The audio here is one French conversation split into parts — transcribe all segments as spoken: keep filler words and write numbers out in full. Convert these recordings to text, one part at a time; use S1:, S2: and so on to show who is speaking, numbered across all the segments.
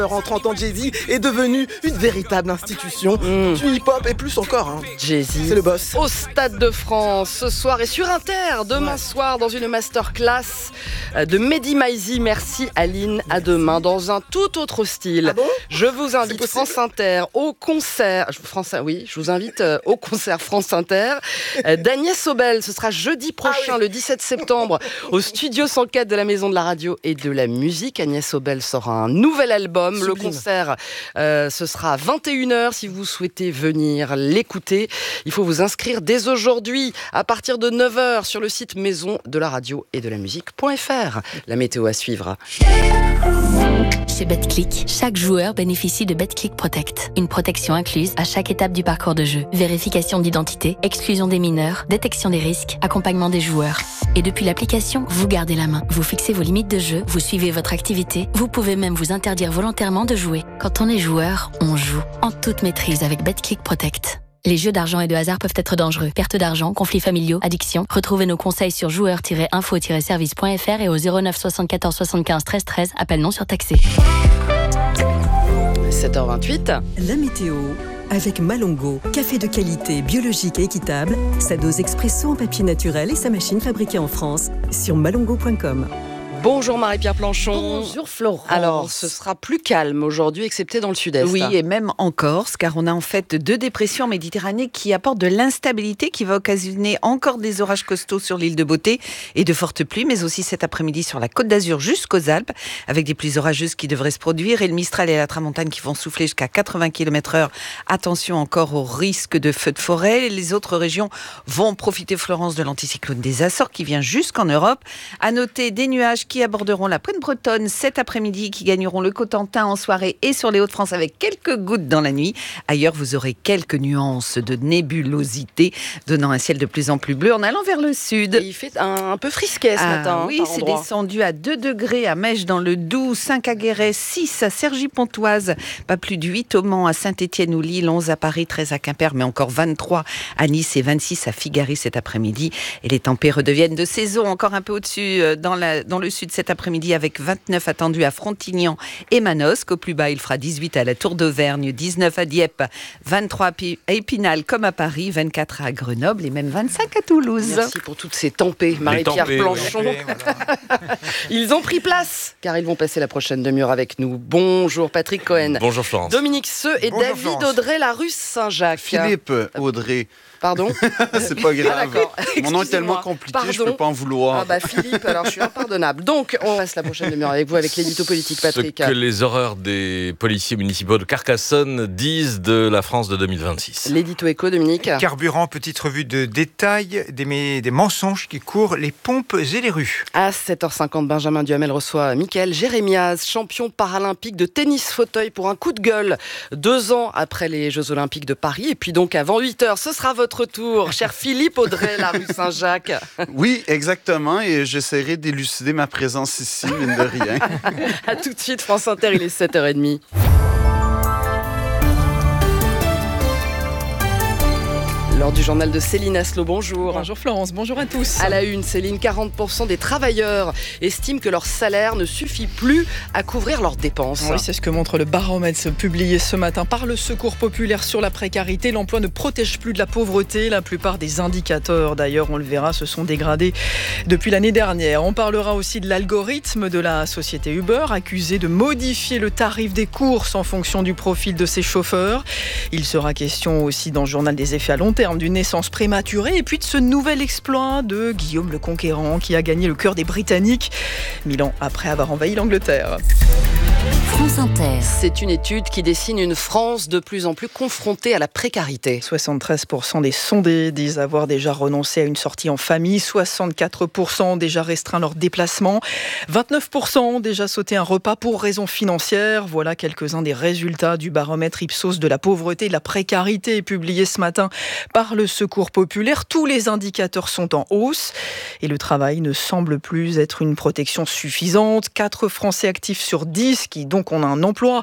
S1: En trente ans, Jay-Z est devenu une véritable institution mmh. du hip-hop et plus encore. Hein.
S2: Jay-Z,
S1: c'est le boss.
S2: Au Stade de France, ce soir et sur Inter, demain ouais. soir, dans une masterclass de Mehdi Maizi. Merci Aline, à demain, dans un tout autre style.
S1: Ah bon
S2: je vous invite, France Inter, au concert. France, oui, je vous invite euh, au concert France Inter euh, d'Agnès Obel. Ce sera jeudi prochain, ah oui. le dix-sept septembre, au studio cent quatre de la Maison de la Radio et de la Musique. Agnès Obel sort un nouvel album. Sublime. Le concert, euh, ce sera à vingt et une heures. Si vous souhaitez venir l'écouter, il faut vous inscrire dès aujourd'hui, à partir de neuf heures, sur le site maison de la radio et de la musique.fr. La météo à suivre.
S3: Chez BetClick, chaque joueur bénéficie de BetClick Protect. Une protection incluse à chaque étape du parcours de jeu. Vérification d'identité, exclusion des mineurs, détection des risques, accompagnement des joueurs. Et depuis l'application, vous gardez la main. Vous fixez vos limites de jeu, vous suivez votre activité, vous pouvez même vous interdire volontairement de jouer. Quand on est joueur, on joue. En toute maîtrise avec BetClick Protect. Les jeux d'argent et de hasard peuvent être dangereux. Perte d'argent, conflits familiaux, addiction. Retrouvez nos conseils sur joueurs tiret info tiret service point f r et au zéro neuf soixante-quatorze soixante-quinze treize treize. Appel non surtaxé.
S2: sept heures vingt-huit.
S4: La météo avec Malongo. Café de qualité, biologique et équitable. Sa dose expresso en papier naturel et sa machine fabriquée en France. Sur malongo point com.
S2: Bonjour Marie-Pierre Planchon.
S5: Bonjour Florence.
S2: Alors, ce sera plus calme aujourd'hui, excepté dans le sud-est.
S5: Oui, et même en Corse, car on a en fait deux dépressions en Méditerranée qui apportent de l'instabilité, qui va occasionner encore des orages costauds sur l'île de Beauté et de fortes pluies, mais aussi cet après-midi sur la Côte d'Azur jusqu'aux Alpes, avec des pluies orageuses qui devraient se produire et le Mistral et la Tramontane qui vont souffler jusqu'à quatre-vingts kilomètres heure. Attention encore au risque de feux de forêt. Les autres régions vont profiter, Florence, de l'anticyclone des Açores qui vient jusqu'en Europe. À noter des nuages qui aborderont la pointe bretonne cet après-midi, qui gagneront le Cotentin en soirée et sur les Hauts-de-France avec quelques gouttes dans la nuit. Ailleurs, vous aurez quelques nuances de nébulosité, donnant un ciel de plus en plus bleu en allant vers le sud.
S2: Et il fait un, un peu frisquet ce
S5: ah,
S2: matin.
S5: Oui, c'est endroit. Descendu à deux degrés à Mèche dans le Doubs, cinq à Guéret, six à Cergy-Pontoise, pas plus de huit au Mans, à Saint-Étienne ou Lille, onze à Paris, treize à Quimper, mais encore vingt-trois à Nice et vingt-six à Figari cet après-midi. Et les températures redeviennent de saison, encore un peu au-dessus dans, la, dans le sud cet après-midi, avec vingt-neuf attendus à Frontignan et Manosque. Au plus bas, il fera dix-huit à la Tour d'Auvergne, dix-neuf à Dieppe, vingt-trois à Épinal comme à Paris, vingt-quatre à Grenoble et même vingt-cinq à Toulouse.
S2: Merci pour toutes ces tempées, Marie-Pierre Planchon.
S6: Tempées, voilà.
S2: Ils ont pris place, car ils vont passer la prochaine demi-heure avec nous. Bonjour Patrick Cohen.
S6: Bonjour Florence.
S2: Dominique Seux et
S6: Bonjour
S2: David
S6: Florence.
S2: Audrey, la rue Saint-Jacques.
S1: Philippe Audrey.
S2: Pardon.
S1: C'est pas grave.
S2: Ah,
S1: Mon nom est tellement compliqué, Pardon. Je peux pas en vouloir.
S2: Ah bah Philippe, alors je suis impardonnable. Donc, on reste la prochaine demi-heure avec vous, avec l'édito politique, Patrick.
S6: Ce que les horreurs des policiers municipaux de Carcassonne disent de la France de deux mille vingt-six.
S2: L'édito éco, Dominique.
S7: Carburant, petite revue de détail, des, des mensonges qui courent les pompes et les rues.
S2: À sept heures cinquante, Benjamin Duhamel reçoit Mickaël Jérémiaz, champion paralympique de tennis fauteuil, pour un coup de gueule, deux ans après les Jeux Olympiques de Paris. Et puis donc, avant huit heures, ce sera votre tour, cher Philippe Audrey, la rue Saint-Jacques.
S1: Oui, exactement, et j'essaierai d'élucider ma présence ici, mine de rien.
S2: A tout de suite, France Inter, il est sept heures trente. Lors du journal de Céline Asselot, bonjour.
S8: Bonjour Florence, bonjour à tous.
S2: À la une, Céline, quarante pour cent des travailleurs estiment que leur salaire ne suffit plus à couvrir leurs dépenses.
S8: Oui, c'est ce que montre le baromètre publié ce matin par le Secours populaire sur la précarité. L'emploi ne protège plus de la pauvreté. La plupart des indicateurs, d'ailleurs, on le verra, se sont dégradés depuis l'année dernière. On parlera aussi de l'algorithme de la société Uber, accusé de modifier le tarif des courses en fonction du profil de ses chauffeurs. Il sera question aussi dans le journal des effets à long terme d'une naissance prématurée et puis de ce nouvel exploit de Guillaume le Conquérant qui a gagné le cœur des Britanniques mille ans après avoir envahi l'Angleterre.
S3: France Inter.
S2: C'est une étude qui dessine une France de plus en plus confrontée à la précarité.
S8: soixante-treize pour cent des sondés disent avoir déjà renoncé à une sortie en famille, soixante-quatre pour cent ont déjà restreint leur déplacement, vingt-neuf pour cent ont déjà sauté un repas pour raisons financières. Voilà quelques-uns des résultats du baromètre Ipsos de la pauvreté et de la précarité publié ce matin par le Secours populaire. Tous les indicateurs sont en hausse et le travail ne semble plus être une protection suffisante. quatre Français actifs sur dix qui donc ont un emploi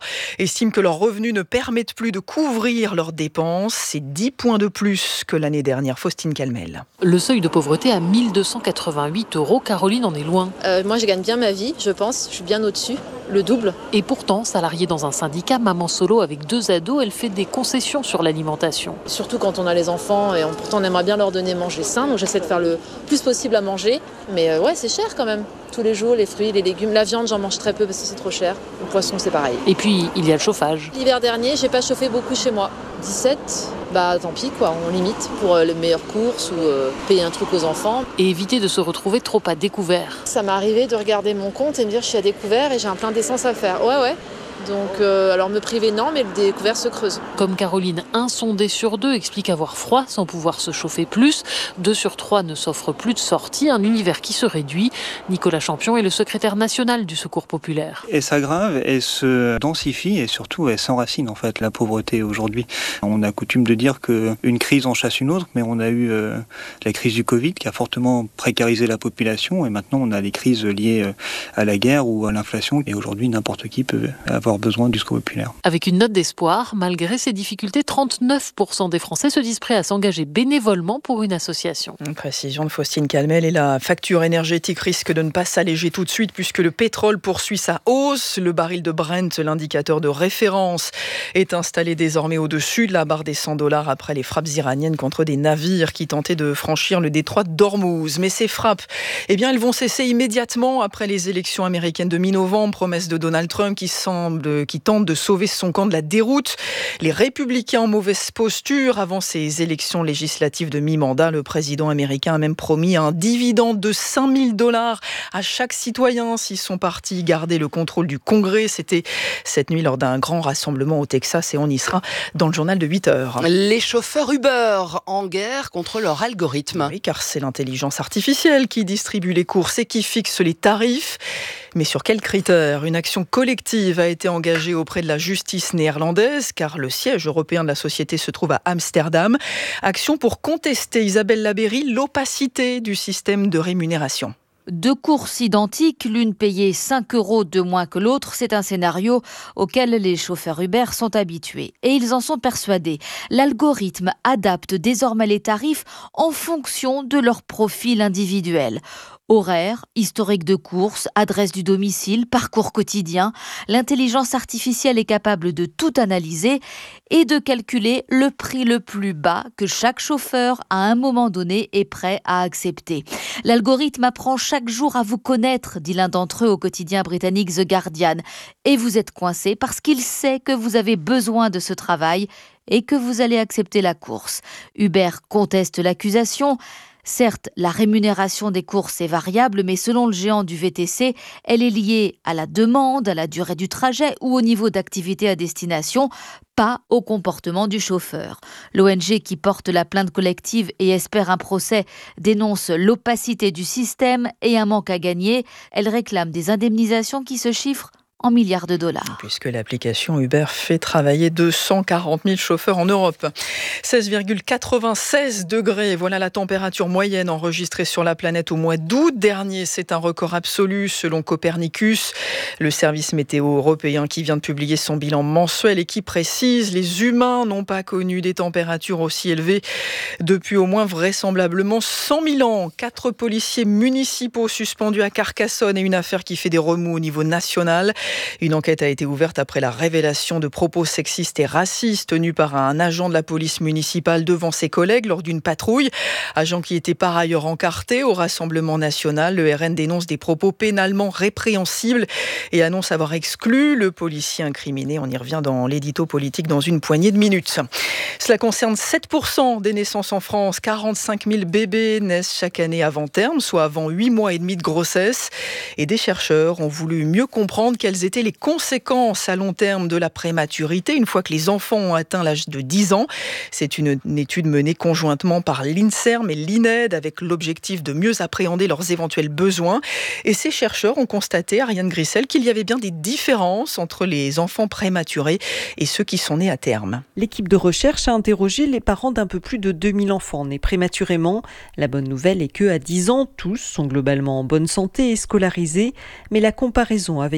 S8: estiment que leurs revenus ne permettent plus de couvrir leurs dépenses. C'est dix points de plus que l'année dernière. Faustine Calmel.
S9: Le seuil de pauvreté à mille deux cent quatre-vingt-huit euros. Caroline en est loin.
S10: Euh, moi, je gagne bien ma vie, je pense. Je suis bien au-dessus, le double.
S9: Et pourtant, salariée dans un syndicat, maman solo avec deux ados, elle fait des concessions sur l'alimentation.
S10: Surtout quand on a les enfants et on, pourtant on aimerait bien leur donner manger sain. Donc j'essaie de faire le plus possible à manger. Mais euh, ouais, c'est cher quand même. Tous les jours, les fruits, les légumes. La viande, j'en mange très peu parce que c'est trop cher. Le poisson, c'est pareil.
S9: Et puis, il y a le chauffage.
S10: L'hiver dernier, j'ai pas chauffé beaucoup chez moi. dix-sept, bah tant pis quoi, on limite pour euh, les meilleures courses ou euh, payer un truc aux enfants.
S9: Et éviter de se retrouver trop à découvert.
S10: Ça m'est arrivé de regarder mon compte et me dire je suis à découvert et j'ai un plein d'essence à faire. Ouais, ouais. Donc, euh, alors me priver, non, mais le découvert se creuse.
S9: Comme Caroline, un sondé sur deux explique avoir froid sans pouvoir se chauffer plus. Deux sur trois ne s'offrent plus de sortie. Un univers qui se réduit. Nicolas Champion est le secrétaire national du Secours populaire.
S11: Elle s'aggrave, elle se densifie et surtout elle s'enracine en fait, la pauvreté aujourd'hui. On a coutume de dire qu'une crise en chasse une autre, mais on a eu euh, la crise du Covid qui a fortement précarisé la population et maintenant on a les crises liées à la guerre ou à l'inflation. Et aujourd'hui, n'importe qui peut avoir besoin du Secours populaire.
S9: Avec une note d'espoir, malgré ces difficultés, trente-neuf pour cent des Français se disent prêts à s'engager bénévolement pour une association.
S8: Une précision de Faustine Calmel. Et la facture énergétique risque de ne pas s'alléger tout de suite puisque le pétrole poursuit sa hausse. Le baril de Brent, l'indicateur de référence, est installé désormais au-dessus de la barre des cent dollars après les frappes iraniennes contre des navires qui tentaient de franchir le détroit d'Ormuz. Mais ces frappes, eh bien, elles vont cesser immédiatement après les élections américaines de mi-novembre. Promesse de Donald Trump qui semble qui tente de sauver son camp de la déroute. Les républicains en mauvaise posture avant ces élections législatives de mi-mandat. Le président américain a même promis un dividende de cinq mille dollars à chaque citoyen s'ils sont partis garder le contrôle du Congrès. C'était cette nuit lors d'un grand rassemblement au Texas et on y sera dans le journal de huit heures.
S2: Les chauffeurs Uber en guerre contre leur algorithme.
S8: Oui, car c'est l'intelligence artificielle qui distribue les courses et qui fixe les tarifs. Mais sur quels critères ? Une action collective a été engagée auprès de la justice néerlandaise, car le siège européen de la société se trouve à Amsterdam. Action pour contester, Isabelle Labéry, l'opacité du système de rémunération.
S12: Deux courses identiques, l'une payée cinq euros de moins que l'autre, c'est un scénario auquel les chauffeurs Uber sont habitués. Et ils en sont persuadés. L'algorithme adapte désormais les tarifs en fonction de leur profil individuel. Horaire, historique de course, adresse du domicile, parcours quotidien, l'intelligence artificielle est capable de tout analyser et de calculer le prix le plus bas que chaque chauffeur, à un moment donné, est prêt à accepter. L'algorithme apprend chaque jour à vous connaître, dit l'un d'entre eux au quotidien britannique The Guardian. Et vous êtes coincé parce qu'il sait que vous avez besoin de ce travail et que vous allez accepter la course. Uber conteste l'accusation. Certes, la rémunération des courses est variable, mais selon le géant du V T C, elle est liée à la demande, à la durée du trajet ou au niveau d'activité à destination, pas au comportement du chauffeur. L'O N G qui porte la plainte collective et espère un procès dénonce l'opacité du système et un manque à gagner. Elle réclame des indemnisations qui se chiffrent en milliards de dollars.
S8: Puisque l'application Uber fait travailler deux cent quarante mille chauffeurs en Europe. seize virgule quatre-vingt-seize degrés, voilà la température moyenne enregistrée sur la planète au mois d'août dernier. C'est un record absolu selon Copernicus, le service météo européen qui vient de publier son bilan mensuel et qui précise les humains n'ont pas connu des températures aussi élevées depuis au moins vraisemblablement cent mille ans. Quatre policiers municipaux suspendus à Carcassonne et une affaire qui fait des remous au niveau national. Une enquête a été ouverte après la révélation de propos sexistes et racistes tenus par un agent de la police municipale devant ses collègues lors d'une patrouille. Agent qui était par ailleurs encarté au Rassemblement national. Le R N dénonce des propos pénalement répréhensibles et annonce avoir exclu le policier incriminé. On y revient dans l'édito politique dans une poignée de minutes. Cela concerne sept pour cent des naissances en France. quarante-cinq mille bébés naissent chaque année avant terme, soit avant huit mois et demi de grossesse. Et des chercheurs ont voulu mieux comprendre quelles étaient les conséquences à long terme de la prématurité une fois que les enfants ont atteint l'âge de dix ans. C'est une, une étude menée conjointement par l'INSERM et l'I N E D avec l'objectif de mieux appréhender leurs éventuels besoins. Et ces chercheurs ont constaté, Ariane Grissel, qu'il y avait bien des différences entre les enfants prématurés et ceux qui sont nés à terme.
S13: L'équipe de recherche a interrogé les parents d'un peu plus de deux mille enfants nés prématurément. La bonne nouvelle est qu'à dix ans, tous sont globalement en bonne santé et scolarisés. Mais la comparaison avec une cohorte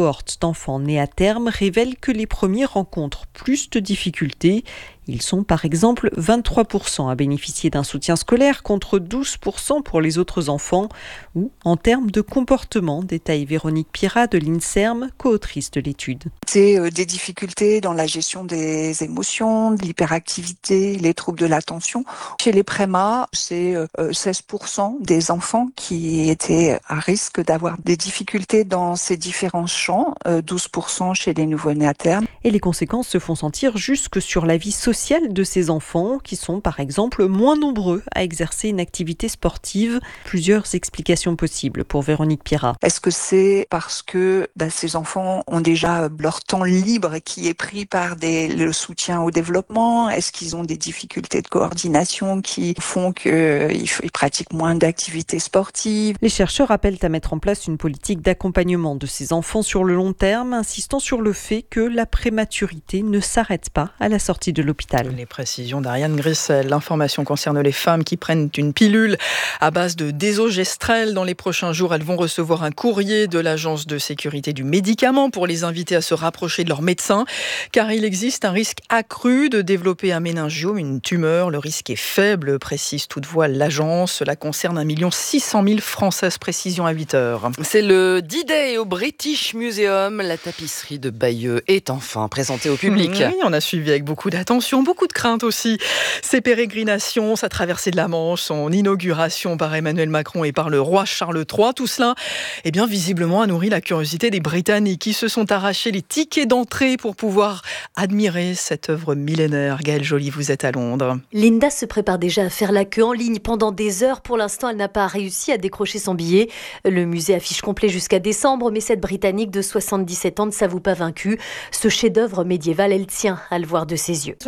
S13: cohortes d'enfants nés à terme révèlent que les premiers rencontrent plus de difficultés. Ils sont par exemple vingt-trois pour cent à bénéficier d'un soutien scolaire contre douze pour cent pour les autres enfants. Ou en termes de comportement, détaille Véronique Pierrat de l'INSERM, co-autrice de l'étude.
S14: C'est euh, des difficultés dans la gestion des émotions, de l'hyperactivité, les troubles de l'attention. Chez les prémas, c'est euh, seize pour cent des enfants qui étaient à risque d'avoir des difficultés dans ces différents champs, euh, douze pour cent chez les nouveau-nés à terme.
S13: Et les conséquences se font sentir jusque sur la vie sociale de ces enfants qui sont par exemple moins nombreux à exercer une activité sportive. Plusieurs explications possibles pour Véronique Pierrat.
S14: Est-ce que c'est parce que bah, ces enfants ont déjà leur temps libre qui est pris par des, le soutien au développement? Est-ce qu'ils ont des difficultés de coordination qui font qu'ils ils pratiquent moins d'activités sportives?
S13: Les chercheurs appellent à mettre en place une politique d'accompagnement de ces enfants sur le long terme, insistant sur le fait que la prématurité ne s'arrête pas à la sortie de l'hôpital.
S8: Les précisions d'Ariane Grissel. L'information concerne les femmes qui prennent une pilule à base de désogestrel. Dans les prochains jours, elles vont recevoir un courrier de l'Agence de sécurité du médicament pour les inviter à se rapprocher de leur médecin, car il existe un risque accru de développer un méningiome, une tumeur. Le risque est faible, précise toutefois l'agence. Cela concerne un million six cent mille Françaises. Précision à huit heures.
S2: C'est le D-Day au British Museum. La tapisserie de Bayeux est enfin présentée au public.
S8: Oui, on a suivi avec beaucoup d'attention, beaucoup de crainte aussi. Ses pérégrinations, sa traversée de la Manche, son inauguration par Emmanuel Macron et par le roi Charles trois, tout cela, eh bien, visiblement a nourri la curiosité des Britanniques qui se sont arrachés les tickets d'entrée pour pouvoir admirer cette œuvre millénaire. Gaëlle Joly, vous êtes à Londres.
S15: Linda se prépare déjà à faire la queue en ligne pendant des heures. Pour l'instant, elle n'a pas réussi à décrocher son billet. Le musée affiche complet jusqu'à décembre, mais cette Britannique de soixante-dix-sept ans ne s'avoue pas vaincue. Ce chef-d'œuvre médiéval, elle tient à le voir de ses yeux.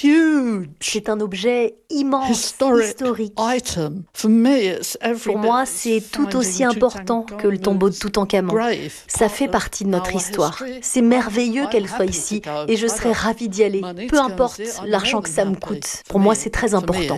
S15: C'est un objet immense, historique. Pour moi, c'est tout aussi important que le tombeau de Toutankhamon. Ça fait partie de notre histoire. C'est merveilleux qu'elle soit ici et je serais ravie d'y aller, peu importe l'argent que ça me coûte. Pour moi, c'est très important.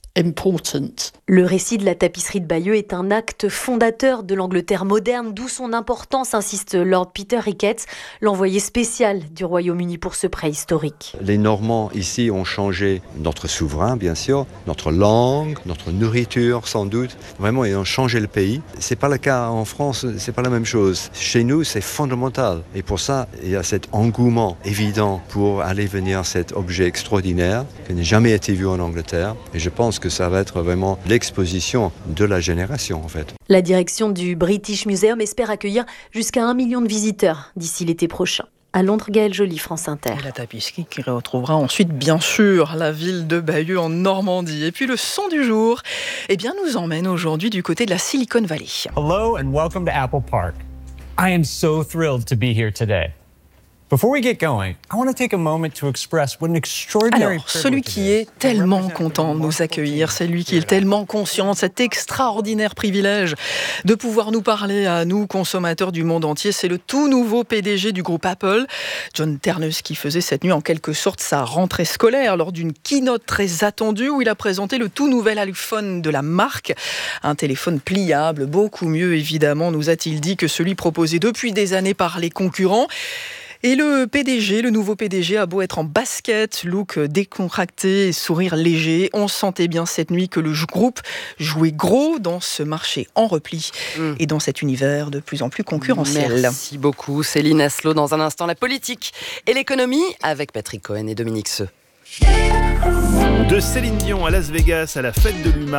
S15: Le récit de la tapisserie de Bayeux est un acte fondateur de l'Angleterre moderne, d'où son importance, insiste Lord Peter Ricketts, l'envoyé spécial du Royaume-Uni pour ce prêt historique.
S16: Les Normands ici ont changé notre souverain, bien sûr, notre langue, notre nourriture, sans doute. Vraiment, ils ont changé le pays. C'est pas le cas en France, c'est pas la même chose. Chez nous, c'est fondamental. Et pour ça, il y a cet engouement évident pour aller venir cet objet extraordinaire qui n'a jamais été vu en Angleterre. Et je pense que ça va être vraiment l'exposition de la génération, en fait.
S15: La direction du British Museum espère accueillir jusqu'à un million de visiteurs d'ici l'été prochain. À Londres, Gaëlle Joly, France Inter.
S8: Et la tapisserie qui retrouvera ensuite, bien sûr, la ville de Bayeux en Normandie. Et puis le son du jour, eh bien, nous emmène aujourd'hui du côté de la Silicon Valley.
S17: Hello and welcome to Apple Park. I am so thrilled to be here today. Before we get going, I want to take a moment to express what an extraordinary
S8: Alors, celui qui est tellement content de nous accueillir, c'est lui qui est tellement conscient de cet extraordinaire privilège de pouvoir nous parler à nous, consommateurs du monde entier, c'est le tout nouveau P D G du groupe Apple, John Ternus, qui faisait cette nuit en quelque sorte sa rentrée scolaire lors d'une keynote très attendue où il a présenté le tout nouvel iPhone de la marque, un téléphone pliable, beaucoup mieux évidemment, nous a-t-il dit, que celui proposé depuis des années par les concurrents. Et le P D G, le nouveau P D G, a beau être en basket, look décontracté et sourire léger, on sentait bien cette nuit que le groupe jouait gros dans ce marché en repli mmh. et dans cet univers de plus en plus concurrentiel.
S2: Merci beaucoup Céline Asselot. Dans un instant, la politique et l'économie avec Patrick Cohen et Dominique Seux.
S18: De Céline Dion à Las Vegas à la fête de l'U M A.